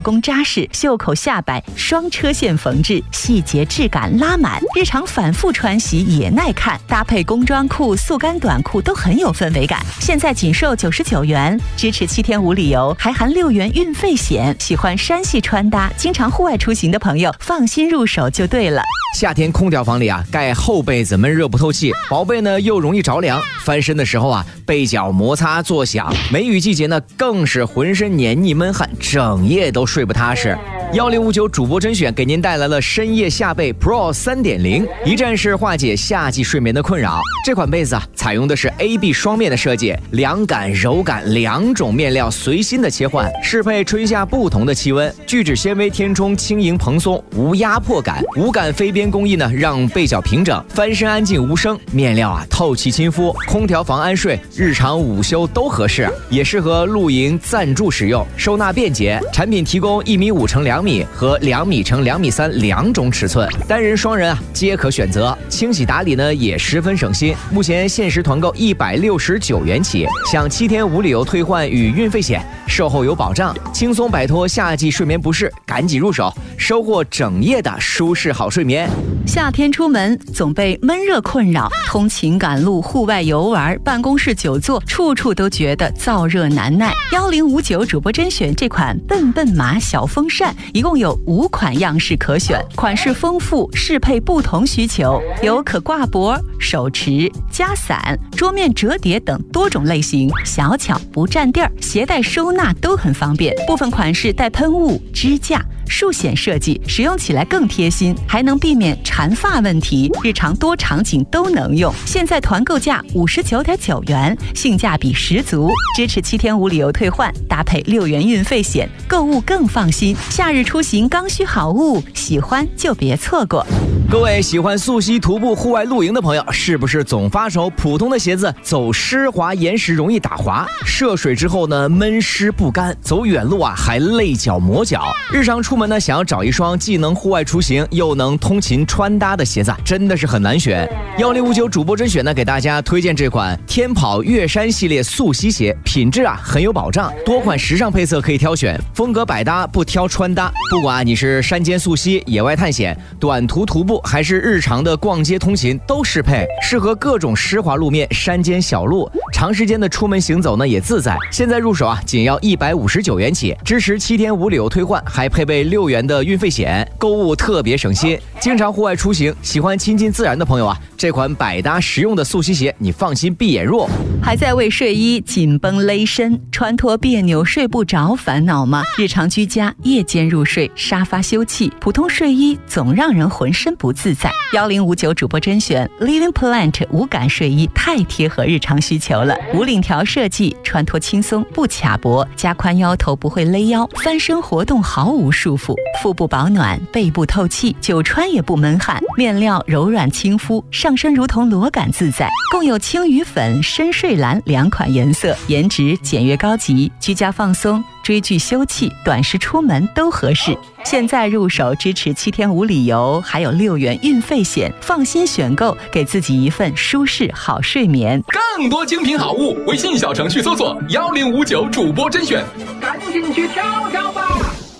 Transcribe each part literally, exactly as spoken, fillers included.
工扎实，袖口下摆，双车线缝制，细节质感拉满，日常反复穿洗也耐看，搭配工装裤、速干短裤都很有氛围感。现在仅售九十九元，支持七天无理由，还含六元运费险。喜欢山系穿搭、经常户外出行的朋友，放心入手就对了。 夏天空调房里啊，盖厚被子闷热不透气，薄被呢又容易着凉，翻身的时候啊，被角摩擦作响。梅雨季节呢，更是浑身黏腻闷汗，整夜都睡不踏实。幺零五九主播甄选给您带来了深夜夏被 Pro 三点零， 一站式化解夏季睡眠的困扰。这款被子啊，采用的是 A B 双面的设计，凉感柔感两种面料随心的切换，适配春夏不同的气温。聚酯纤维填充轻盈蓬松，无压迫感，无感飞边工艺呢，让被角平整，翻身安静无声。面料啊透气亲肤，空调房安睡，日常午休都合适，也适合露营暂住使用，收纳便捷。产品提供一米五乘两米和两米乘两米三两种尺寸，单人双人啊皆可选择。清洗打理呢也十分省心，目前限时团购一百六十九元起，享七天无理由退换与运费险，售后有保障，轻松摆脱夏季睡眠不适，赶紧入手，收获整夜的舒适好睡眠。 夏天出门总被闷热困扰，通勤赶路、户外游玩、办公室久坐，处处都觉得燥热难耐。幺零五九主播甄选这款笨笨马小风扇，一共有五款样式可选，款式丰富，适配不同需求，有可挂脖、手持、夹伞、桌面折叠等多种类型，小巧不占地儿，携带收纳都很方便。部分款式带喷雾、支架、竖显设计，使用起来更贴心，还能避免缠发问题，日常多场景都能用。现在团购价五十九点九元，性价比十足，支持七天无理由退换，搭配六元运费险，购物更放心。夏日出行刚需好物，喜欢就别错过。 各位喜欢溯溪、徒步、户外露营的朋友，是不是总发愁普通的鞋子走湿滑岩石容易打滑，涉水之后呢闷湿不干，走远路啊还累脚磨脚？日常出门呢想要找一双既能户外出行又能通勤穿搭的鞋子，真的是很难选。幺零五九主播甄选呢给大家推荐这款天跑越山系列溯溪鞋，品质啊很有保障，多款时尚配色可以挑选，风格百搭不挑穿搭。不管你是山间溯溪、野外探险、短途徒步，还是日常的逛街通勤都适配，适合各种湿滑路面、山间小路，长时间的出门行走呢也自在。现在入手啊仅要一百五十九元起，支持七天无理由退换，还配备六元的运费险，购物特别省心。经常户外出行，喜欢亲近自然的朋友啊，这款百搭实用的溯溪鞋，你放心闭眼入。 还在为睡衣紧绷勒身、穿脱别扭、睡不着烦恼吗？日常居家、夜间入睡、沙发休憩，普通睡衣总让人浑身不自在。幺零五九主播甄选 Living Plant 无感睡衣，太贴合日常需求了。无领条设计，穿脱轻松不卡脖，加宽腰头不会勒腰，翻身活动毫无束缚，腹部保暖，背部透气，久穿也不闷汗。面料柔软亲肤，上身如同裸感自在。共有青鱼粉、深睡蓝两款颜色，颜值简约高级，居家放松、追剧休憩、短时出门都合适。现在入手支持七天无理由，还有六元运费险，放心选购，给自己一份舒适好睡眠。 更多精品好物，微信小程序搜索幺零五九主播甄选，赶紧去挑挑吧。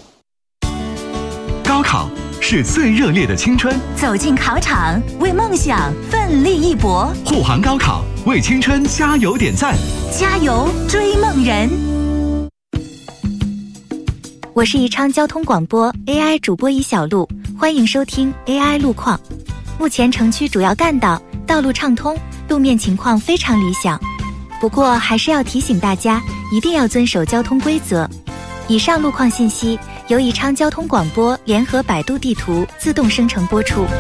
高考是最热烈的青春， 走进考场，为梦想奋力一搏。 护航高考，为青春加油点赞， 加油追梦人。我是宜昌交通广播 A I 主播宜小璐，欢迎收听 A I 路况。目前城区主要干道道路畅通，路面情况非常理想，不过还是要提醒大家一定要遵守交通规则。以上路况信息由宜昌交通广播联合百度地图自动生成播出。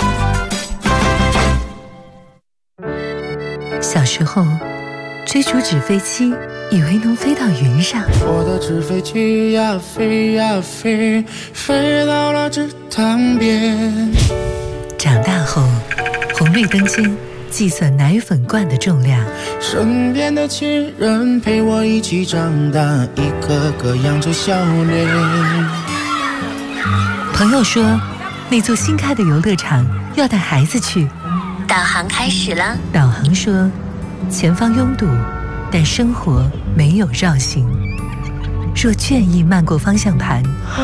小时候追逐纸飞机，以为能飞到云上， 我的纸飞机呀飞呀飞，飞到了池塘边。 长大后红绿灯间计算奶粉罐的重量， 身边的亲人陪我一起长大，一个个扬着笑脸。 朋友说那座新开的游乐场要带孩子去， 导航开始了。 导航说前方拥堵，但生活没有绕行。 若倦意漫过方向盘，